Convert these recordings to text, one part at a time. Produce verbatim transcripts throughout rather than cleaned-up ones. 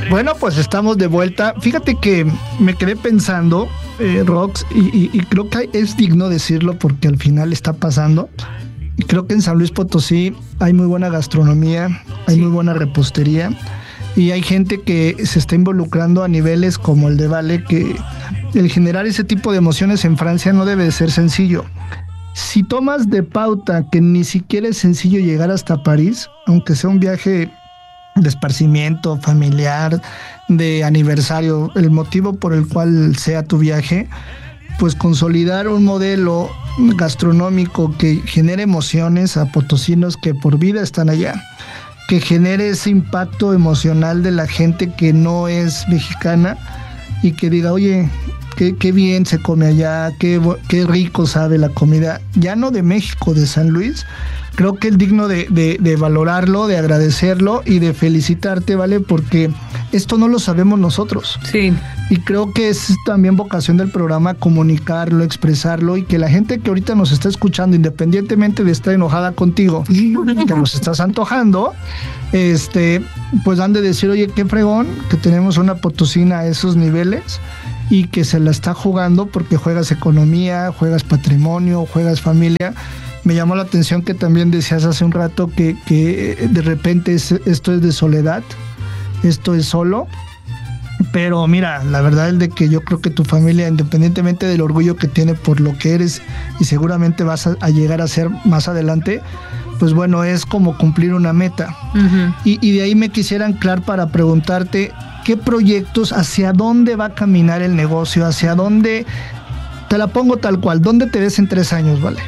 Bueno, pues estamos de vuelta. Fíjate que me quedé pensando, eh, Rox, y, y, y creo que es digno decirlo porque al final está pasando. Y creo que en San Luis Potosí hay muy buena gastronomía, hay sí. muy buena repostería y hay gente que se está involucrando a niveles como el de Vale, que el generar ese tipo de emociones en Francia no debe de ser sencillo. Si tomas de pauta que ni siquiera es sencillo llegar hasta París, aunque sea un viaje de esparcimiento familiar, de aniversario, el motivo por el cual sea tu viaje, pues consolidar un modelo gastronómico que genere emociones a potosinos que por vida están allá, que genere ese impacto emocional de la gente que no es mexicana y que diga, oye, qué, qué bien se come allá, qué, qué rico sabe la comida, ya no de México, de San Luis. Creo que es digno de, de, de valorarlo, de agradecerlo y de felicitarte, ¿vale? Porque esto no lo sabemos nosotros. Sí. Y creo que es también vocación del programa comunicarlo, expresarlo y que la gente que ahorita nos está escuchando, independientemente de estar enojada contigo, que nos estás antojando, este, pues han de decir, oye, qué fregón que tenemos una potosina a esos niveles y que se la está jugando porque juegas economía, juegas patrimonio, juegas familia. Me llamó la atención que también decías hace un rato que, que de repente es, esto es de soledad, esto es solo, pero mira, la verdad es de que yo creo que tu familia, independientemente del orgullo que tiene por lo que eres y seguramente vas a, a llegar a ser más adelante, pues bueno, es como cumplir una meta. Uh-huh. Y, y de ahí me quisiera anclar para preguntarte qué proyectos, hacia dónde va a caminar el negocio, hacia dónde, te la pongo tal cual, ¿dónde te ves en tres años, Vale?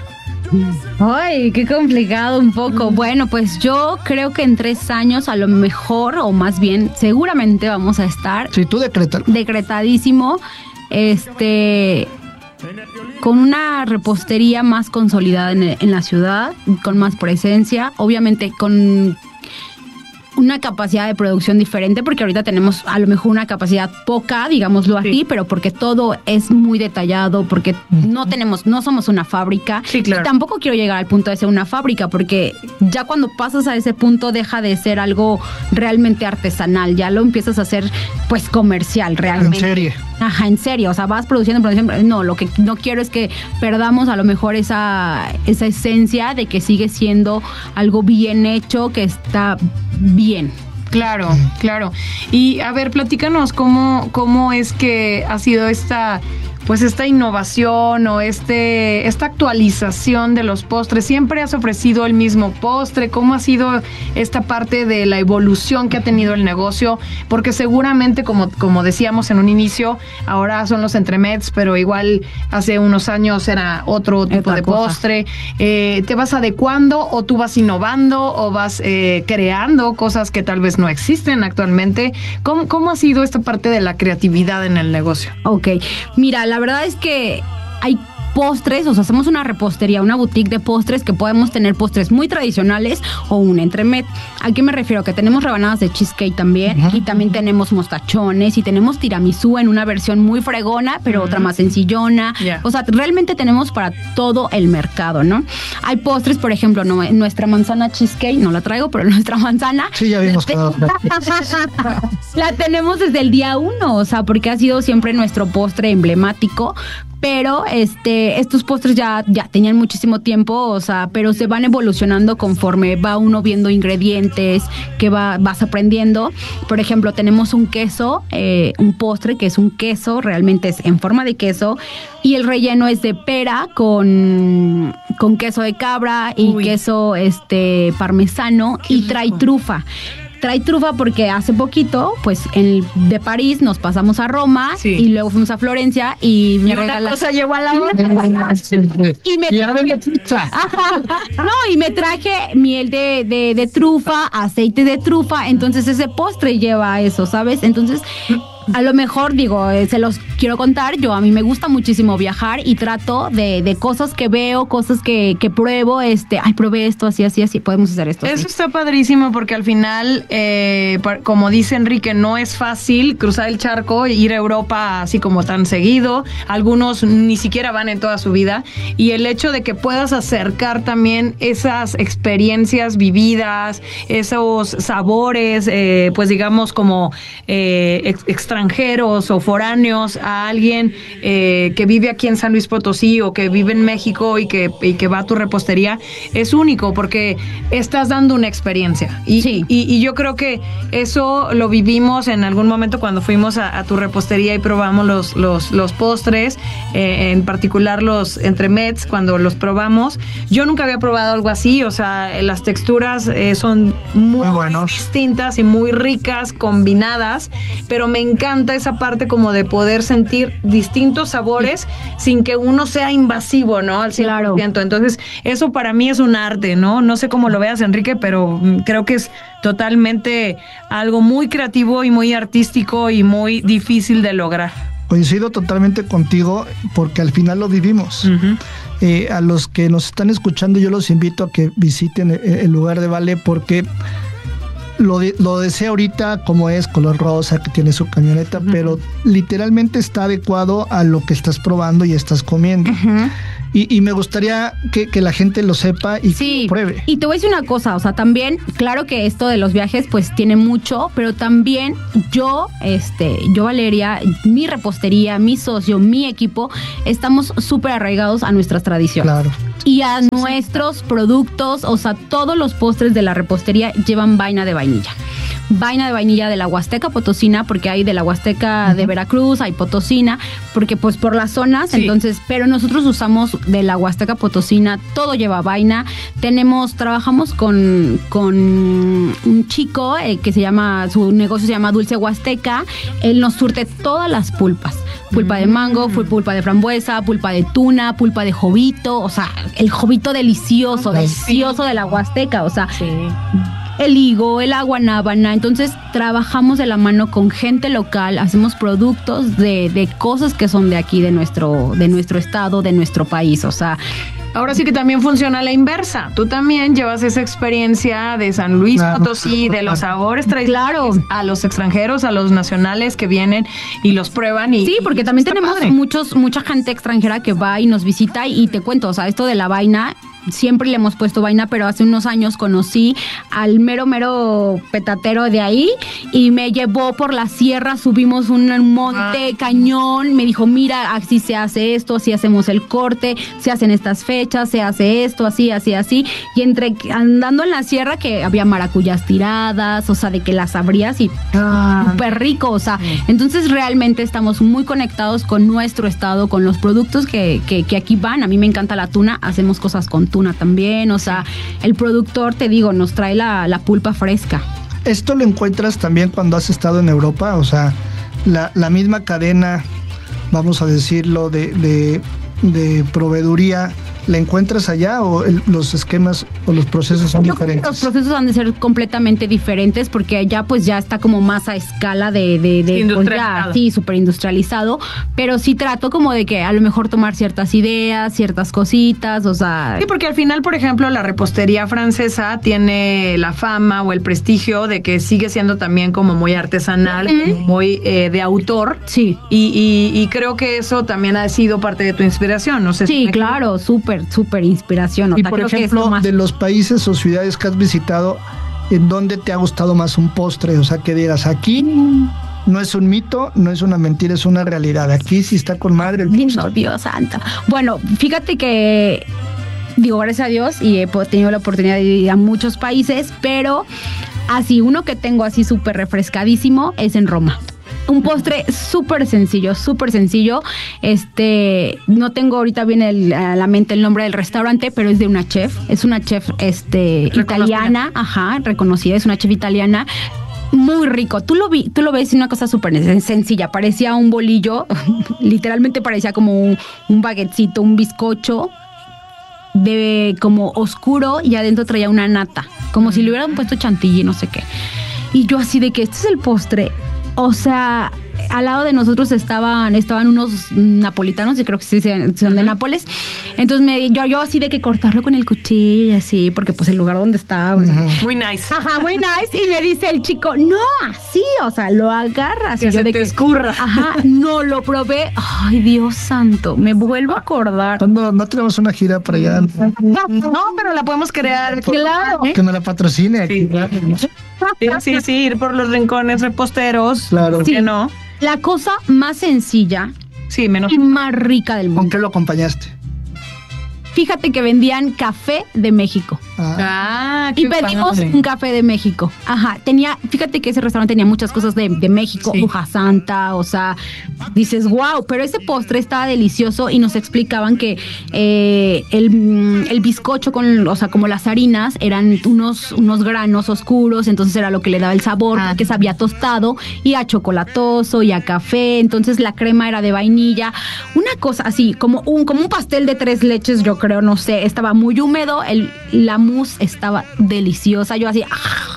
Ay, qué complicado un poco. Bueno, pues yo creo que en tres años a lo mejor, o más bien, seguramente vamos a estar. Sí, tú decrétalo. Decretadísimo, este, con una repostería más consolidada en, en la ciudad, con más presencia, obviamente con una capacidad de producción diferente, porque ahorita tenemos a lo mejor una capacidad poca, digámoslo así, sí. pero porque todo es muy detallado, porque no tenemos, no somos una fábrica. Sí, claro. Y tampoco quiero llegar al punto de ser una fábrica, porque ya cuando pasas a ese punto deja de ser algo realmente artesanal, ya lo empiezas a hacer pues comercial realmente. En serie. Ajá, en serio, o sea, vas produciendo, produciendo, no, lo que no quiero es que perdamos a lo mejor esa, esa esencia de que sigue siendo algo bien hecho, que está bien. Claro, claro. Y a ver, platícanos cómo, cómo es que ha sido esta, pues esta innovación o este, esta actualización de los postres. ¿Siempre has ofrecido el mismo postre? ¿Cómo ha sido esta parte de la evolución que ha tenido el negocio? Porque seguramente, como, como decíamos en un inicio, ahora son los entremets, pero igual hace unos años era otro tipo Otra de cosa. postre. Eh, ¿Te vas adecuando o tú vas innovando o vas eh, creando cosas que tal vez no existen actualmente? ¿Cómo, cómo ha sido esta parte de la creatividad en el negocio? Ok, mira, la verdad es que hay postres, o sea, hacemos una repostería, una boutique de postres que podemos tener postres muy tradicionales o un entremet. ¿A qué me refiero? Que tenemos rebanadas de cheesecake también, uh-huh. y también tenemos mostachones y tenemos tiramisú en una versión muy fregona, pero uh-huh. otra más sencillona. Yeah. O sea, realmente tenemos para todo el mercado, ¿no? Hay postres, por ejemplo, no, nuestra manzana cheesecake, no la traigo, pero nuestra manzana. Sí, ya vimos. Te- la tenemos desde el día uno, o sea, porque ha sido siempre nuestro postre emblemático. Pero este, estos postres ya, ya tenían muchísimo tiempo, o sea, pero se van evolucionando conforme va uno viendo ingredientes, que va, vas aprendiendo. Por ejemplo, tenemos un queso, eh, un postre que es un queso, realmente es en forma de queso, y el relleno es de pera con, con queso de cabra y Uy. queso este parmesano Qué y trae rico. trufa. Trae trufa porque hace poquito, pues, en, de París nos pasamos a Roma sí. y luego fuimos a Florencia y me regalaron. Una cosa llevó a la otra. y me No, y me traje miel de, de, de trufa, aceite de trufa, entonces ese postre lleva eso, ¿sabes? Entonces a lo mejor digo, eh, se los quiero contar, yo a mí me gusta muchísimo viajar y trato de, de cosas que veo, cosas que, que pruebo, este, ay, probé esto, así, así, así, podemos hacer esto. Eso así. está padrísimo porque al final, eh, como dice Enrique, no es fácil cruzar el charco e ir a Europa así como tan seguido. Algunos ni siquiera van en toda su vida. Y el hecho de que puedas acercar también esas experiencias vividas, esos sabores, eh, pues digamos como eh, ex- extranjeros o foráneos a alguien eh, que vive aquí en San Luis Potosí o que vive en México y que, y que va a tu repostería, es único porque estás dando una experiencia. Y, Sí. y, y yo creo que eso lo vivimos en algún momento cuando fuimos a, a tu repostería y probamos los, los, los postres, eh, en particular los entremets, cuando los probamos. Yo nunca había probado algo así, o sea, las texturas eh, son muy, Muy buenos. distintas y muy ricas, combinadas, pero me encanta esa parte como de poder sentir distintos sabores sin que uno sea invasivo, ¿no? Al cien por ciento. Claro. Entonces, eso para mí es un arte, ¿no? No sé cómo lo veas, Enrique, pero mm, creo que es totalmente algo muy creativo y muy artístico y muy difícil de lograr. Coincido totalmente contigo porque al final lo vivimos. Ujú. Eh, a los que nos están escuchando yo los invito a que visiten el, el lugar de Vale porque lo, de, lo desea ahorita como es, color rosa, que tiene su camioneta, uh-huh. pero literalmente está adecuado a lo que estás probando y estás comiendo. Uh-huh. Y, y me gustaría que, que la gente lo sepa y sí, que lo pruebe. Y te voy a decir una cosa, o sea, también, claro que esto de los viajes pues tiene mucho, pero también yo, este, yo Valeria, mi repostería, mi socio, mi equipo, estamos súper arraigados a nuestras tradiciones. Claro. Y a nuestros productos, o sea, todos los postres de la repostería llevan vaina de vainilla. Vaina de vainilla de la Huasteca Potosina, porque hay de la Huasteca uh-huh. de Veracruz, hay Potosina, porque pues por las zonas, sí. entonces, pero nosotros usamos de la Huasteca Potosina, todo lleva vaina. Tenemos, trabajamos con, con un chico eh, que se llama, su negocio se llama Dulce Huasteca, él nos surte todas las pulpas. Pulpa de mango, pulpa de frambuesa, pulpa de tuna, pulpa de jovito, o sea, el jovito delicioso, Ay, delicioso sí. de la Huasteca, o sea, sí. el higo, el aguanábana. Entonces trabajamos de la mano con gente local, hacemos productos de, de cosas que son de aquí, de nuestro, de nuestro estado, de nuestro país, o sea. Ahora sí que también funciona a la inversa. Tú también llevas esa experiencia de San Luis claro. Potosí, de los sabores tradicionales claro. a los extranjeros, a los nacionales que vienen y los prueban. Y, sí, porque y también tenemos padre. muchos, mucha gente extranjera que va y nos visita y te cuento, o sea, esto de la vaina, siempre le hemos puesto vaina, pero hace unos años conocí al mero, mero petatero de ahí y me llevó por la sierra, subimos un monte, ah. cañón, me dijo, mira, así se hace esto, así hacemos el corte, se hacen estas fechas, se hace esto, así, así, así, y entre andando en la sierra que había maracuyas tiradas, o sea, de que las abrías y ah. súper rico, o sea, sí. entonces realmente estamos muy conectados con nuestro estado, con los productos que, que, que aquí van. A mí me encanta la tuna, hacemos cosas con tuna también, o sea, el productor, te digo, nos trae la, la pulpa fresca. Esto lo encuentras también cuando has estado en Europa, o sea, la, la misma cadena, vamos a decirlo, de, de, de proveeduría, ¿la encuentras allá o el, los esquemas o los procesos son Yo diferentes? Los procesos han de ser completamente diferentes porque allá pues ya está como más a escala de, de, de industrializado. Pues ya, sí, súper industrializado, pero sí trato como de que a lo mejor tomar ciertas ideas, ciertas cositas, o sea. Sí, porque al final, por ejemplo, la repostería francesa tiene la fama o el prestigio de que sigue siendo también como muy artesanal, uh-huh. muy eh, de autor. Sí. Y, y, y creo que eso también ha sido parte de tu inspiración, no sé. Sí, si claro, súper. Súper inspiración. Y por ejemplo, de los países o ciudades que has visitado, ¿en dónde te ha gustado más un postre? O sea, que digas, aquí no es un mito, no es una mentira, es una realidad. Aquí sí está con madre el postre. No, Dios santo. Bueno, fíjate que, digo, gracias a Dios, y he tenido la oportunidad de ir a muchos países, pero así, uno que tengo así súper refrescadísimo es en Roma. Un postre súper sencillo, súper sencillo. Este, no tengo ahorita bien el, a la mente el nombre del restaurante, pero es de una chef. Es una chef este, italiana, ajá, reconocida, es una chef italiana. Muy rico. Tú lo vi, tú lo ves, una cosa súper sencilla. Parecía un bolillo, literalmente parecía como un, un baguetcito, un bizcocho de como oscuro y adentro traía una nata, como si le hubieran puesto chantilly, no sé qué. Y yo así de que este es el postre. O sea, al lado de nosotros estaban, estaban unos napolitanos, yo creo que sí son de Nápoles. Entonces me, yo, yo así de que cortarlo con el cuchillo y así, porque pues el lugar donde estaba. O sea, uh-huh. Muy nice. Ajá, muy nice. Y me dice el chico, no, así, o sea, lo agarras. Que y yo se de te que, escurra. Ajá, no lo probé. Ay, Dios santo, me vuelvo a acordar. No, no tenemos una gira para allá. No, pero la podemos crear. Claro. Que nos la patrocine aquí. Sí. Sí, sí, sí, ir por los rincones reposteros. Claro. Sí. ¿Qué no? La cosa más sencilla Sí, menos. y más rica del ¿Con mundo. qué lo acompañaste? Fíjate que vendían café de México. Ah, Ah, qué Y pedimos padre. un café de México. Ajá, tenía, fíjate que ese restaurante tenía muchas cosas de, de México, Sí. hoja santa, o sea, dices, wow, pero ese postre estaba delicioso y nos explicaban que eh, el, mm, el bizcocho con, o sea, como las harinas eran unos, unos granos oscuros, entonces era lo que le daba el sabor, Ah. porque se había tostado y a chocolatoso y a café, entonces la crema era de vainilla, una cosa así, como un, como un pastel de tres leches, yo creo, no sé, estaba muy húmedo, el, la mousse estaba deliciosa, yo así, ¡ah!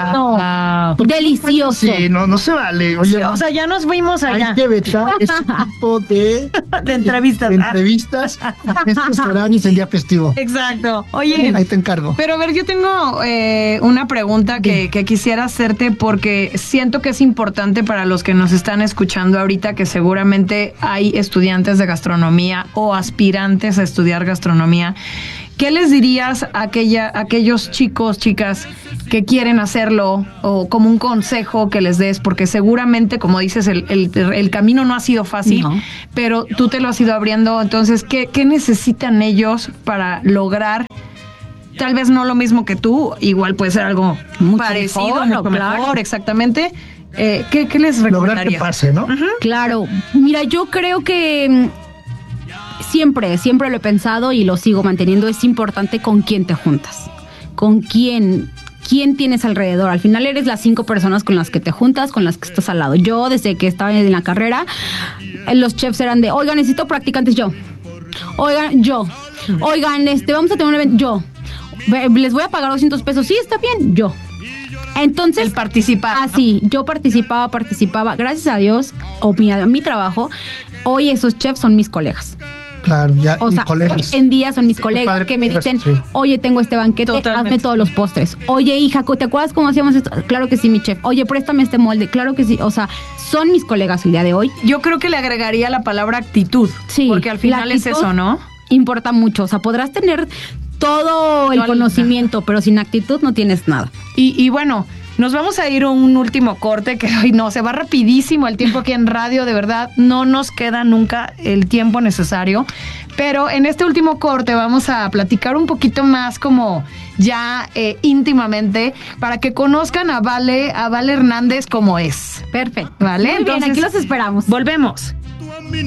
Wow. No, delicioso. sí, no, no se vale. Oye, O sea, ya nos fuimos allá hay que vetar este tipo de, de entrevistas. de entrevistas en estos horarios en día festivo. Exacto. Oye, Ahí te encargo. Pero a ver, yo tengo eh, una pregunta que, que quisiera hacerte porque siento que es importante para los que nos están escuchando ahorita, que seguramente hay estudiantes de gastronomía o aspirantes a estudiar gastronomía. ¿Qué les dirías a, aquella, a aquellos chicos, chicas que quieren hacerlo o como un consejo que les des? Porque seguramente, como dices, el, el, el camino no ha sido fácil, No. pero tú te lo has ido abriendo. Entonces, ¿qué, qué necesitan ellos para lograr? Tal vez no lo mismo que tú, igual puede ser algo Mucho parecido, mejor, mucho claro. mejor, exactamente. Eh, ¿qué, ¿Qué les Lograr que recomendarías? pase, ¿no? Claro, mira, yo creo que mm, siempre, siempre lo he pensado y lo sigo manteniendo, es importante con quién te juntas, con quién, quién tienes alrededor. Al final eres las cinco personas con las que te juntas, con las que estás al lado. Yo, desde que estaba en la carrera, eh, los chefs eran de, oigan, necesito practicantes, yo. Oigan, yo. Oigan, este, vamos a tener un evento, yo. Ve- Les voy a pagar doscientos pesos, sí, está bien, yo. Entonces, El participar, ¿no? así, yo participaba, participaba. Gracias a Dios, o mi, a mi trabajo, hoy esos chefs son mis colegas. Claro, ya, O y sea, colegas. hoy en día son mis Qué colegas padre que me colegas, dicen, sí. oye, tengo este banquete, Totalmente. hazme todos los postres. Oye, hija, ¿te acuerdas cómo hacíamos esto? Claro que sí, mi chef. Oye, préstame este molde. Claro que sí. O sea, son mis colegas el día de hoy. Yo creo que le agregaría la palabra actitud. Sí, Porque al la final es actitud eso, ¿no? Importa mucho. O sea, podrás tener todo el Toda la- conocimiento, pero sin actitud no tienes nada. Y, y bueno, nos vamos a ir a un último corte que ay, no, se va rapidísimo el tiempo aquí en radio, de verdad, no nos queda nunca el tiempo necesario. Pero en este último corte vamos a platicar un poquito más como ya eh, íntimamente para que conozcan a Vale, a Vale Hernández como es. Perfecto. Vale, Muy bien, entonces- aquí los esperamos. Volvemos.